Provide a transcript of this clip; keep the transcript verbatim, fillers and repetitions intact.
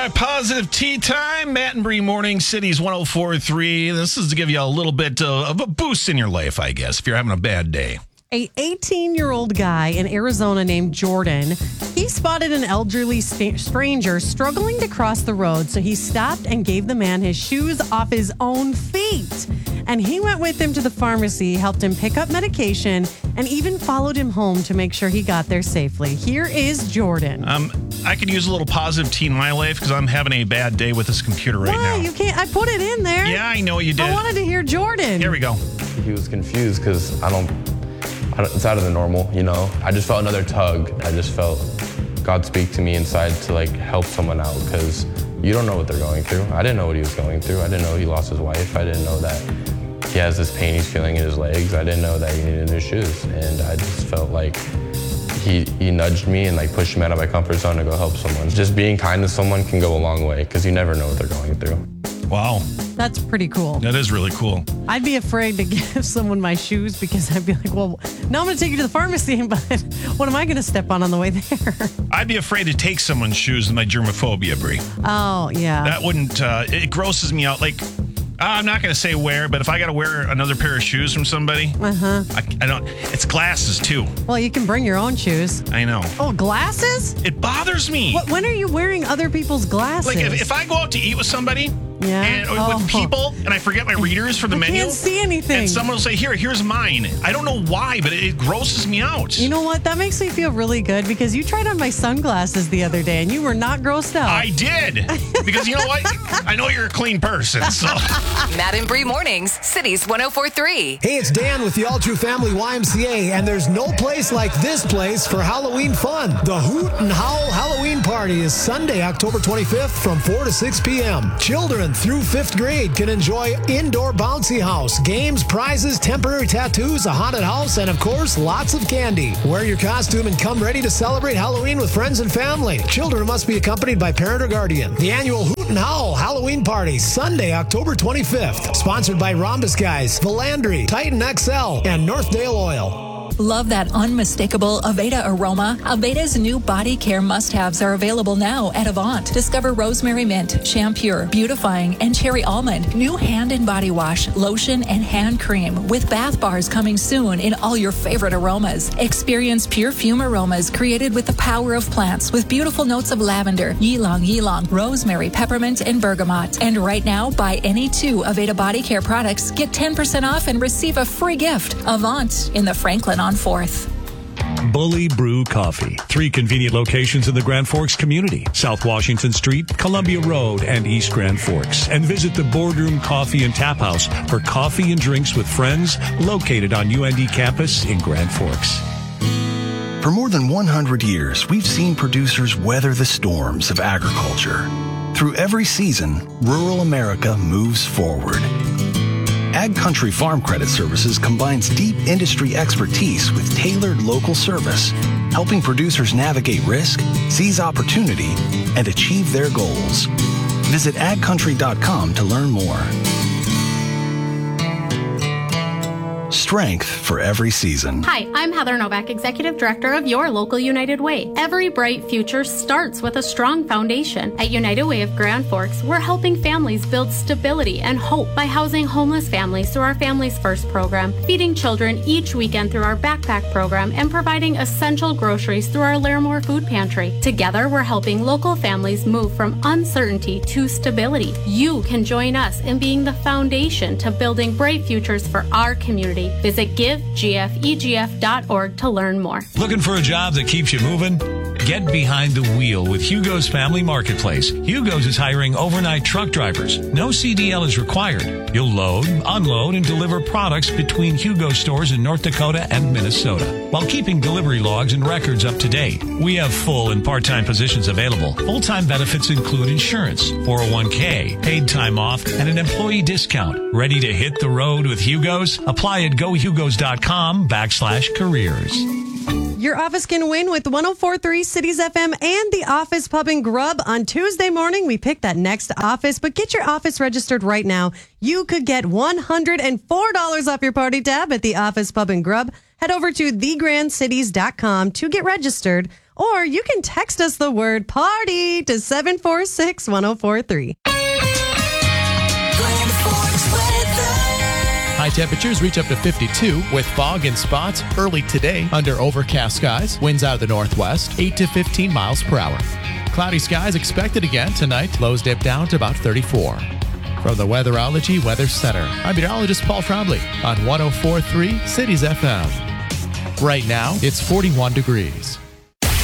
right, positive tea time. Matt and Bree Morning Cities one oh four point three. This is to give you a little bit uh, of a boost in your life, I guess, if you're having a bad day. A eighteen-year-old guy in Arizona named Jordan, he spotted an elderly st- stranger struggling to cross the road, so he stopped and gave the man his shoes off his own feet. And he went with him to the pharmacy, helped him pick up medication, and even followed him home to make sure he got there safely. Here is Jordan. Um, I could use a little positive tea in my life because I'm having a bad day with this computer right Why? now. You can't. I put it in there. Yeah, I know you did. I wanted to hear Jordan. Here we go. He was confused because I don't, I don't, it's out of the normal, you know? I just felt another tug. I just felt God speak to me inside to like help someone out because you don't know what they're going through. I didn't know what he was going through. I didn't know he lost his wife. I didn't know that he has this pain he's feeling in his legs. I didn't know that he needed new shoes. And I just felt like he, he nudged me and like pushed me out of my comfort zone to go help someone. Just being kind to someone can go a long way because you never know what they're going through. Wow. That's pretty cool. That is really cool. I'd be afraid to give someone my shoes because I'd be like, well, now I'm going to take you to the pharmacy, but what am I going to step on on the way there? I'd be afraid to take someone's shoes with my germophobia, Brie. Oh, yeah. That wouldn't, uh, it grosses me out. Like, I'm not going to say where, but if I got to wear another pair of shoes from somebody, Uh-huh. I, I don't, it's glasses too. Well, you can bring your own shoes. I know. Oh, glasses? It bothers me. What, when are you wearing other people's glasses? Like, if, if I go out to eat with somebody, Yeah. and or Oh. with people, and I forget my readers for the I menu. can't see anything. And someone will say, here, here's mine. I don't know why, but it, it grosses me out. You know what? That makes me feel really good because you tried on my sunglasses the other day and you were not grossed out. I did. Because you know what? I know you're a clean person, so. Matt and Bree Mornings, Cities one oh four point three. Hey, it's Dan with the All True Family Y M C A, and there's no place like this place for Halloween fun. The Hoot and Howl Halloween Party is Sunday, October twenty-fifth from four to six p.m. Children through fifth grade can enjoy indoor bouncy house, games, prizes, temporary tattoos, a haunted house, and of course, lots of candy. Wear your costume and come ready to celebrate Halloween with friends and family. Children must be accompanied by parent or guardian. The annual Hoot and Howl Halloween Party, Sunday, October twenty-fifth. Sponsored by Rhombus Guys, Volandry, Titan X L, and Northdale Oil. Love that unmistakable Aveda aroma? Aveda's new body care must-haves are available now at Avant. Discover rosemary mint, shampure, beautifying, and cherry almond. New hand and body wash, lotion, and hand cream with bath bars coming soon in all your favorite aromas. Experience pure fume aromas created with the power of plants with beautiful notes of lavender, ylang ylang, rosemary, peppermint, and bergamot. And right now, buy any two Aveda body care products, get ten percent off and receive a free gift. Avant in the Franklin on fourth. Bully Brew Coffee. Three convenient locations in the Grand Forks community. South Washington Street, Columbia Road, and East Grand Forks. And visit the Boardroom Coffee and Tap House for coffee and drinks with friends located on U N D campus in Grand Forks. For more than one hundred years, we've seen producers weather the storms of agriculture. Through every season, rural America moves forward. Ag Country Farm Credit Services combines deep industry expertise with tailored local service, helping producers navigate risk, seize opportunity, and achieve their goals. Visit ag country dot com to learn more. Strength for every season. Hi, I'm Heather Novak, Executive Director of your local United Way. Every bright future starts with a strong foundation. At United Way of Grand Forks, we're helping families build stability and hope by housing homeless families through our Families First program, feeding children each weekend through our backpack program, and providing essential groceries through our Larimore Food Pantry. Together, we're helping local families move from uncertainty to stability. You can join us in being the foundation to building bright futures for our community. Visit give g f e g f dot org to learn more. Looking for a job that keeps you moving? Get behind the wheel with Hugo's Family Marketplace. Hugo's is hiring overnight truck drivers. No C D L is required. You'll load, unload, and deliver products between Hugo's stores in North Dakota and Minnesota, while keeping delivery logs and records up to date. We have full and part-time positions available. Full-time benefits include insurance, four oh one k, paid time off, and an employee discount. Ready to hit the road with Hugo's? Apply at go hugos dot com backslash careers. Your office can win with one oh four point three Cities F M and the Office Pub and Grub. On Tuesday morning, we pick that next office, but get your office registered right now. You could get one hundred four dollars off your party tab at the Office Pub and Grub. Head over to the grand cities dot com to get registered. Or you can text us the word party to seven four six, one oh four three. High temperatures reach up to fifty-two with fog in spots early today under overcast skies. Winds out of the northwest, eight to fifteen miles per hour. Cloudy skies expected again tonight. Lows dip down to about thirty-four. From the Weatherology Weather Center, I'm meteorologist Paul Trombley on one oh four point three Cities F M. Right now, it's forty-one degrees.